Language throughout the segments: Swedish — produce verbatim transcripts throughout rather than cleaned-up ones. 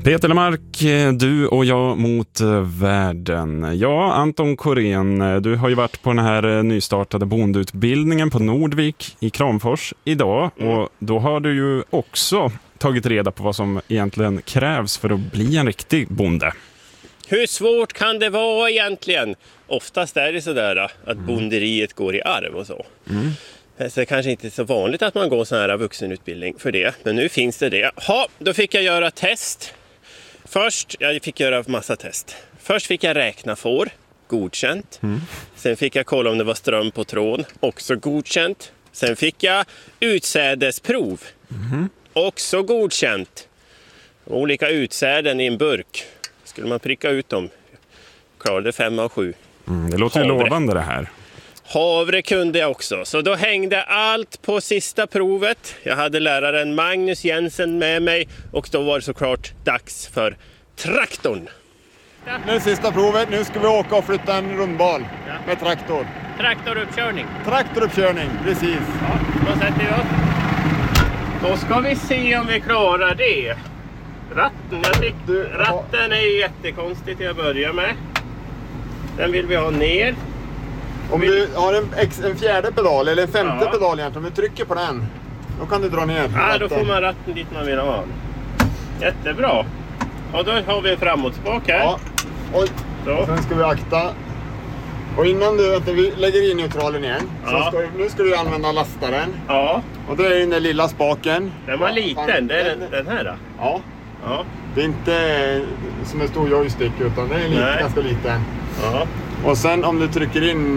Peter Lemark, du och jag mot världen. Ja, Anton Korén, du har ju varit på den här nystartade bondeutbildningen på Nordvik i Kramfors idag. Och då har du ju också tagit reda på vad som egentligen krävs för att bli en riktig bonde. Hur svårt kan det vara egentligen? Oftast är det sådär att bonderiet går i arv och så. Mm. Så det kanske inte är så vanligt att man går sån här vuxenutbildning för det. Men nu finns det det. Ja, då fick jag göra test. Först, jag fick göra massa test. Först fick jag räkna får, godkänt. Mm. Sen fick jag kolla om det var ström på tråd, också godkänt. Sen fick jag utsädesprov, mm. också godkänt. Olika utsäden i en burk. Skulle man pricka ut dem, klarade fem av sju. Mm, det låter ju lovande det här. Havre kunde jag också, så då hängde allt på sista provet. Jag hade läraren Magnus Jensen med mig och då var det såklart dags för traktorn. Nu är sista provet, nu ska vi åka och flytta en rundbal ja. med traktor. Traktoruppkörning. Traktoruppkörning, precis. Ja, då sätter vi oss. Då ska vi se om vi klarar det. Ratten, jag tycker, du, ratten är ju jättekonstig till att börja med. Den vill vi ha ner. Om du har en, en fjärde pedal eller en femte ja. pedal egentligen, om du trycker på den, då kan du dra ner ja, ratten. Då får man ratten dit man vill ha. Jättebra. Och då har vi en framåtspak här. Ja. Och så. Sen ska vi akta. Och innan du att vi lägger in neutralen igen, ja. så ska, nu ska du använda lastaren. Ja. Och det är den där lilla spaken. Den var liten, det är den, den här då? Ja. ja. Det är inte som en stor joystick utan det är lite, ganska liten. Ja. Och sen om du trycker in...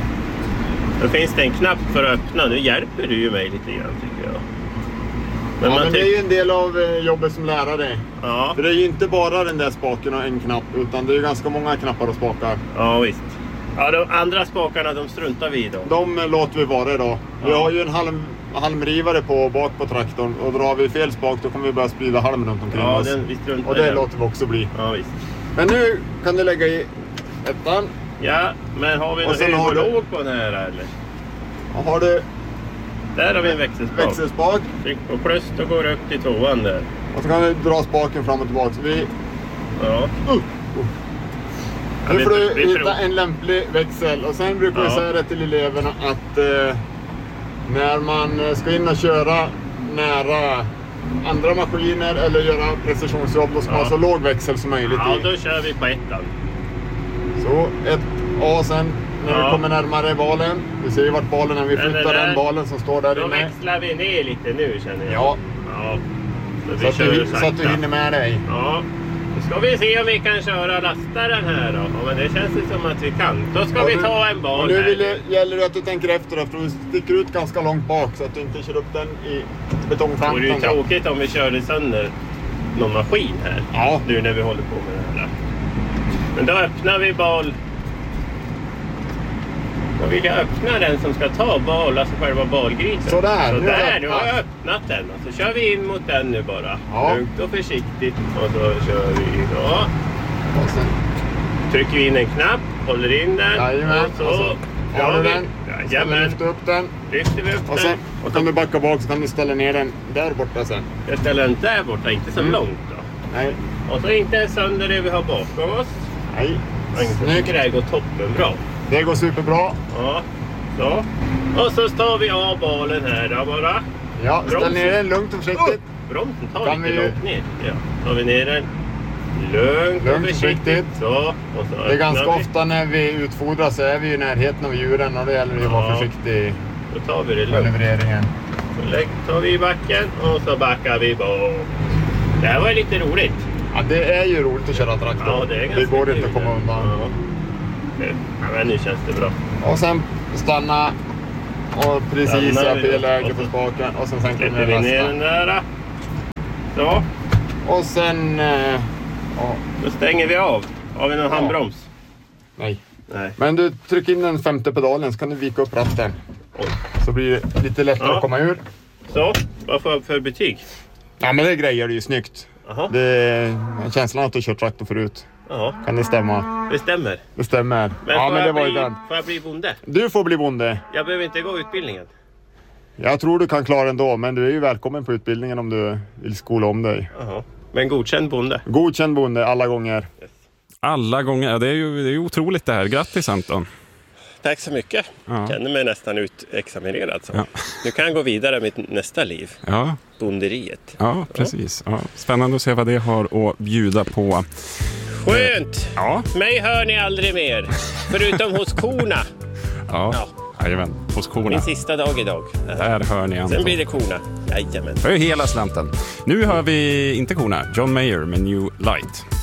Då finns det en knapp för att öppna. Nu hjälper du ju mig lite grann tycker jag. Men, ja, men det är ju en del av jobbet som lärare. Ja. För det är ju inte bara den där spaken och en knapp. Utan det är ju ganska många knappar och spakar. Ja visst. Ja, de andra spakarna de struntar vi då. De låter vi vara idag. Ja. Vi har ju en halm, halmrivare på bak på traktorn. Och drar vi fel spak då kommer vi börja sprida halm runt omkring ja, oss. Den, vi struntar och det den. låter vi också bli. Ja visst. Men nu kan du lägga i ettan. Ja, men har vi någon hög och låg på den här eller? Och har du... Där har vi en växelspak. Växelspak. Tryck på plus och går upp till tvåan där. Och så kan du dra spaken fram och tillbaka. Så vi... Ja. Uh, uh. Nu får du hitta prov. en lämplig växel. Och sen brukar ja. vi säga det till eleverna att eh, när man ska in och köra nära andra maskiner eller göra precisionsjobb då ska man ja. ha så låg växel som möjligt. Ja, då kör vi på ettan. Så ett A sen när ja. vi kommer närmare balen. Vi ser ju vart balen är. Vi flyttar den, den balen som står där då inne. Då växlar vi ner lite nu känner jag. Ja. ja. Så, så, att du, så att du hinner med dig. Ja. Då ska vi se om vi kan köra lastaren här då. Ja, men det känns det som att vi kan. Då ska ja, vi ta en bal och nu vill här. Det, gäller det att du tänker efter efter du sticker ut ganska långt bak så att du inte kör upp den i betongkanten. Det vore ju tråkigt om vi körde sönder någon maskin här. Ja. Nu när vi håller på med det här. Men då öppnar vi bal. Då vill jag öppna den som ska ta bal, alltså själva balgriten. Sådär, så där, nu har jag öppnat den. Och så kör vi in mot den nu bara. Ja. Lugnt och försiktigt. Och så kör vi in. Ja. Och sen trycker vi in en knapp, håller in den. Jajamän. Och så, och så har du den. Jajamän. Lyfter upp den. Lyfter vi upp och sen, den. Och kan du backa bak så kan du ställa ner den där borta sen. Jag ställer den där borta, inte så mm. långt då. Nej. Och så inte sönder det vi har bakom oss. Nej. Jag tycker det här går toppen bra. Det går superbra. Ja, så. Och så tar vi av balen här då bara. Ja, ställ ner den lugnt och försiktigt. Oh, bromsen tar kan lite vi... långt ner. Ja, tar vi ner den. Lugnt, lugnt och försiktigt. Så, och så det är ganska vi. ofta när vi utfodrar så är vi i närheten av djuren och det gäller ju att vara försiktig. Då tar vi det lugnt. Levereringen. Så tar vi i backen och så backar vi bak. Det här var lite roligt. Ja, det är ju roligt att köra traktor. Ja, det, är det går inte att komma undan. Ja. Ja, men nu känns det bra. Och sen stanna och precis i B-läge på spaken och sen sänker vi ner, ner den där. Så. Och sen eh, ja. Då stänger vi av. Har vi någon ja. handbroms? Nej. Nej. Men du trycker in den femte pedalen så kan du vika upp ratten. Oj. Så blir det lite lättare ja. att komma ur. Så, vad får jag för betyg? Ja, men det grejer det ju snyggt. Aha. Det är känslan att du kört traktor förut. Aha. Kan det stämma? Det stämmer. Det stämmer. Men, ja, får, men det jag var bli, ju den. får jag bli bonde? Du får bli bonde. Jag behöver inte gå utbildningen. Jag tror du kan klara ändå, men du är ju välkommen på utbildningen om du vill skola om dig. Aha. Men godkänd bonde. Godkänd bonde alla gånger. Alla gånger, ja, det är ju det är otroligt det här. Grattis Anton. Tack så mycket. Ja. Känner mig nästan utexaminerad. Så. Ja. Nu kan jag gå vidare med mitt nästa liv. Ja, Bonderiet. ja precis. Ja. Spännande att se vad det har att bjuda på. Skönt! Ja. Mig hör ni aldrig mer. Förutom hos korna. Ja, Ja. jajamän. Hos korna. Min sista dag idag. Där hör ni Anton. Sen blir det korna. Jajamän. Det är hela slanten. Nu hör vi inte korna. John Mayer med New Light.